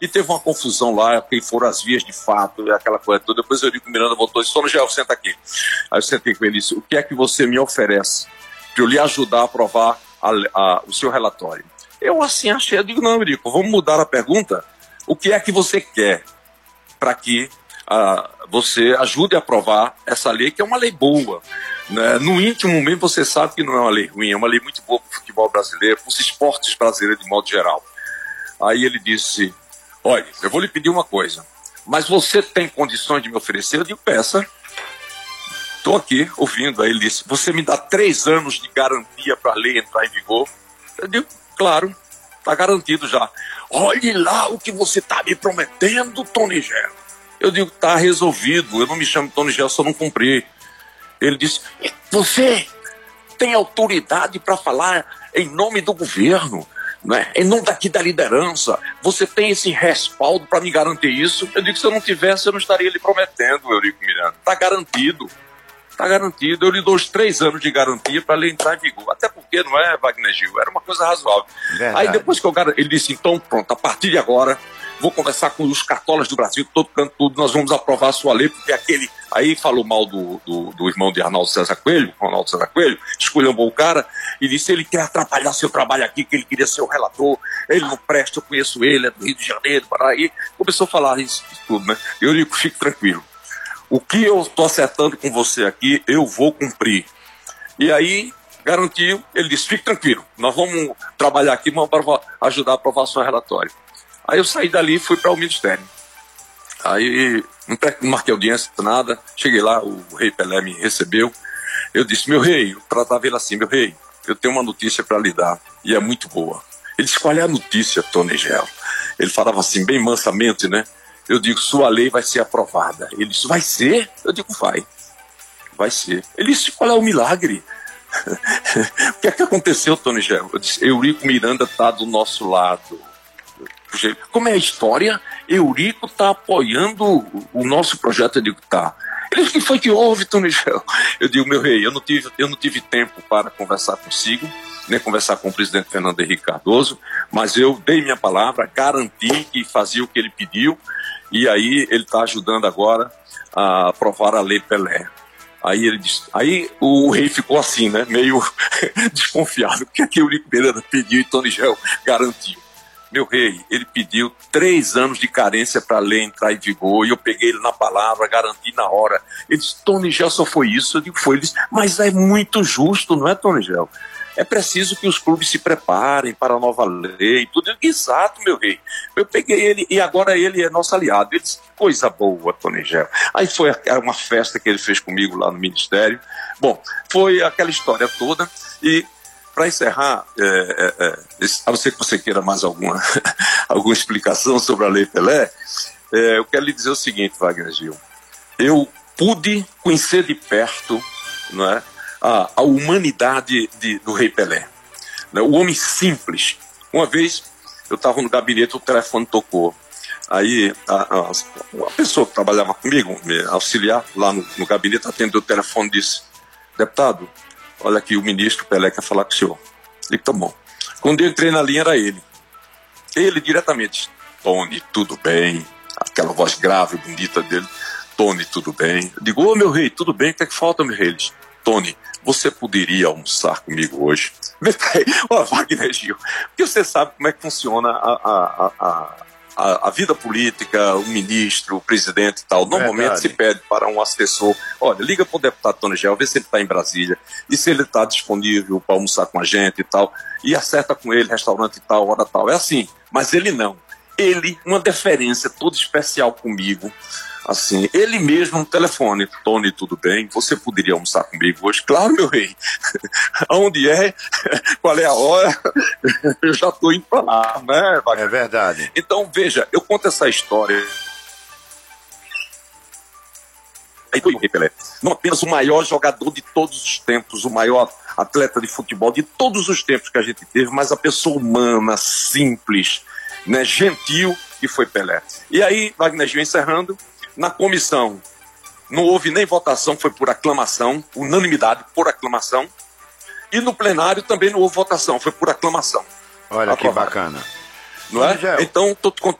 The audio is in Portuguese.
E teve uma confusão lá, quem foram as vias de fato, aquela coisa toda. Depois o Eurico Miranda voltou e disse: Tony Gel, senta aqui. Aí eu sentei com ele e disse: o que é que você me oferece para eu lhe ajudar a aprovar o seu relatório? Eu assim achei, eu digo: não, Eurico, vamos mudar a pergunta. O que é que você quer para que você ajude a aprovar essa lei, que é uma lei boa, né? No íntimo mesmo você sabe que não é uma lei ruim, é uma lei muito boa para o futebol brasileiro, para os esportes brasileiros de modo geral. Aí ele disse: olha, eu vou lhe pedir uma coisa, mas você tem condições de me oferecer? Eu digo: peça. Estou aqui ouvindo. Aí ele disse: você me dá 3 anos de garantia para a lei entrar em vigor? Eu digo: claro, está garantido já. Olhe lá o que você está me prometendo, Tony Gel. Eu digo: está resolvido, eu não me chamo Tony Gel, só não cumpri. Ele disse: você tem autoridade para falar em nome do governo, né? Em nome daqui da liderança, você tem esse respaldo para me garantir isso? Eu digo: se eu não tivesse, eu não estaria lhe prometendo, Eurico Miranda. Está garantido. Está garantido. Eu lhe dou os 3 anos de garantia para ele entrar em vigor. Até porque, não é, Wagner Gil? Era uma coisa razoável. Verdade. Aí depois que ele disse: então pronto, a partir de agora, vou conversar com os cartolas do Brasil, todo canto, tudo, nós vamos aprovar a sua lei, porque aquele... Aí falou mal do irmão de Ronaldo César Coelho, esculhambou o cara e disse: ele quer atrapalhar seu trabalho aqui, que ele queria ser o relator, ele não presta, eu conheço ele, é do Rio de Janeiro, Paraí. Começou a falar isso tudo, né? Eu digo: fique tranquilo. O que eu estou acertando com você aqui, eu vou cumprir. E aí, garantiu, ele disse: fique tranquilo, nós vamos trabalhar aqui, vamos ajudar a aprovar o seu relatório. Aí eu saí dali e fui para o Ministério. Aí não marquei audiência, nada. Cheguei lá, o rei Pelé me recebeu. Eu disse: meu rei, eu tratava ele assim: meu rei, eu tenho uma notícia para lhe dar, e é muito boa. Ele disse: qual é a notícia, Tony Gel? Ele falava assim, bem mansamente, né? Eu digo: sua lei vai ser aprovada. Ele disse: vai ser? Eu digo: vai ser. Ele disse: qual é o milagre? O que é que aconteceu, Tony Gel? Eu disse: Eurico Miranda está do nosso lado. Como é a história? Eurico está apoiando o nosso projeto. Eu digo: tá. Ele disse: o que foi que houve, Tony Gel? Eu digo: meu rei, eu não tive tempo para conversar consigo, nem conversar com o presidente Fernando Henrique Cardoso, mas eu dei minha palavra, garanti que fazia o que ele pediu, e aí ele está ajudando agora a aprovar a Lei Pelé. Aí ele disse, aí o rei ficou assim, né, meio desconfiado. O que é que Eurico Miranda pediu e Tony Gel garantiu? Meu rei, ele pediu 3 anos de carência para a lei entrar em vigor, e eu peguei ele na palavra, garanti na hora. Ele disse: Tony Gel, só foi isso? Eu digo: foi. Ele disse: mas é muito justo, não é, Tony Gel? É preciso que os clubes se preparem para a nova lei, tudo. Eu digo: exato, meu rei. Eu peguei ele e agora ele é nosso aliado. Ele disse: coisa boa, Tony Gel. Aí foi uma festa que ele fez comigo lá no Ministério. Bom, foi aquela história toda. E para encerrar, a não ser que você queira mais alguma explicação sobre a Lei Pelé, eu quero lhe dizer o seguinte, Wagner Gil. Eu pude conhecer de perto, não é, a humanidade do rei Pelé, né, o homem simples. Uma vez eu estava no gabinete, o telefone tocou. Aí a pessoa que trabalhava comigo, me auxiliar lá no gabinete, atendeu o telefone e disse: deputado, olha aqui, o ministro Pelé quer falar com o senhor. Eu digo: tá bom. Quando eu entrei na linha era ele. Ele diretamente: Tony, tudo bem? Aquela voz grave, bonita dele: Tony, tudo bem? Eu digo: ô meu rei, tudo bem? O que é que falta, meu rei? Ele diz: Tony, você poderia almoçar comigo hoje? Ó, Wagner Gil, porque você sabe como é que funciona a vida política, o ministro, o presidente e tal. Normalmente se pede para um assessor: olha, liga para o deputado Tony Gel, vê se ele está em Brasília e se ele está disponível para almoçar com a gente e tal, e acerta com ele, restaurante e tal, hora tal. É assim, mas ele não. Ele, uma deferência toda especial comigo, assim, ele mesmo no telefone: Tony, tudo bem? Você poderia almoçar comigo hoje? Claro, meu rei. Aonde é? Qual é a hora? Eu já estou indo para lá, né? É verdade. Então, veja, eu conto essa história. Aí foi o rei Pelé. Não apenas o maior jogador de todos os tempos, o maior atleta de futebol de todos os tempos que a gente teve, mas a pessoa humana, simples, né, gentil, que foi Pelé. E aí, Wagner Gil, encerrando, na comissão não houve nem votação, foi por aclamação, unanimidade, por aclamação. E no plenário também não houve votação, foi por aclamação. Olha aprovado. Que bacana. Não é? Então,